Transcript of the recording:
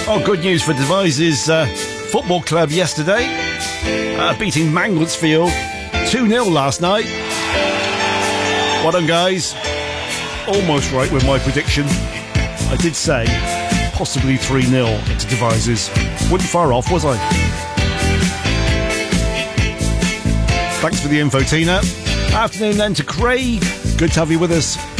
Oh, good news for Devizes Football Club yesterday, beating Mansfield 2-0 last night. Well done, guys. Almost right with my prediction. I did say possibly 3-0 to Devizes. Wasn't far off, was I? Thanks for the info, Tina. Afternoon then to Craig. Good to have you with us.